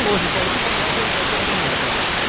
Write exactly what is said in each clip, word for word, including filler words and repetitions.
是在这个这个这个的。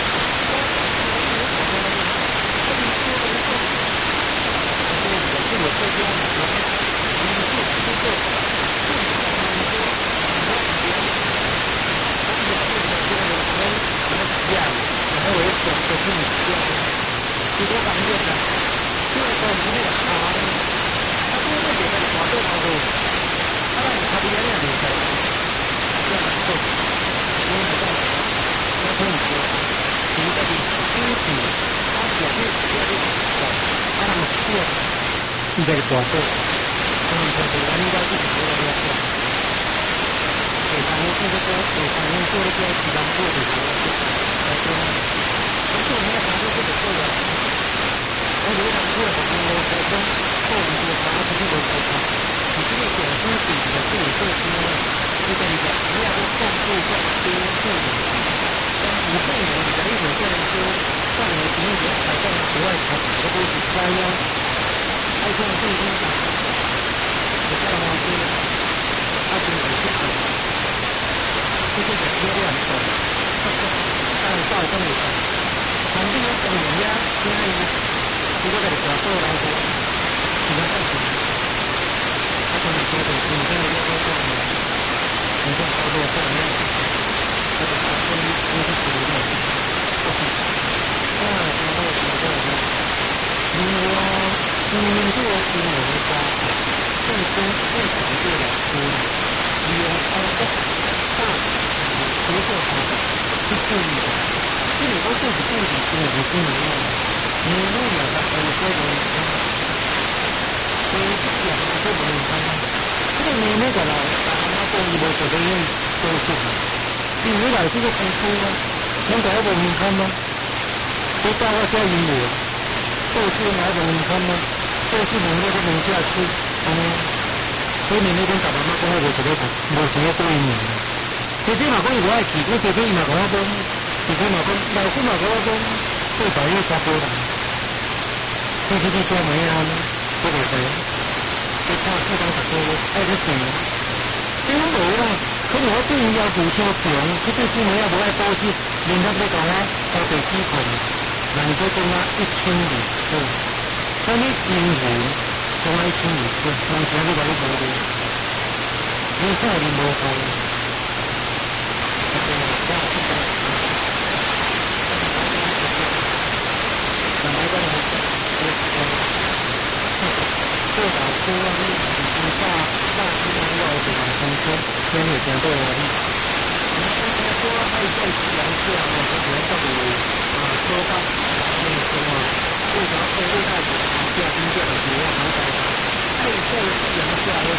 这个这边呢，我们做这个正常来说，我们这个我们这个这个我们我们这样，还有一种就是你这样，这个感觉呢，这个是那个茶的，它这个这个花多少度？它那个茶比较亮的，这样子做，因为那个那可以说，这个的清洗，它表面这个的，它那么细。一个大豆，嗯，就是咱应该自己做的那个。对，咱们这个做，对，咱们做的这个鸡蛋做的这个，呃，对，而且我们还有这个做的，我觉得咱们做的这个在跟后面这个茶是这个做法，你这个点心底的这个做出呢，这个一个不要说放入放多做的，但不会呢，你的一种做的说，上面肯定也还在国外炒这个都是高压。爱做这些的，我看到是他是有些的，这些的质量的，按照这里的，反正有等人家现在如果在小做来说，比较安全，他可能说的你这个要做的，你这操作这样，或者他分分析出来的，OK，那然后什么这样，如果。因为这个是我们家最终最常见的是利用操作大协作方法去处理的。这里都是不对的，是我们心里面的。你为了它可以说我们所以这两个都不能看到。这个你那个了，把它做一波做的用都是好。你未来这个功夫呢，能搞我们看吗？都大概下一步，都是哪种你看吗？都是能够能下去，嗯，所以你那天爸爸妈妈讲我无一个无一个对应的，姐姐嘛讲我爱去，我姐姐伊嘛讲我讲，姐姐嘛讲，老师嘛讲我讲，做白日差不多啦，这是你做咩啊？做袂使，你看四当十个月，爱去算，这种无啦，可能我对伊要求超强，这对小妹仔无爱保湿，连他要讲我交地基款，人家讲我一千二对。什么金湖，从来清理是，从前就把你摸的，你看你摸开，这个这样，那么个呢，这把希望你已经大大希望要这个公司先有先对我的。我们刚才说爱在西洋这样的，可能到底啊说到。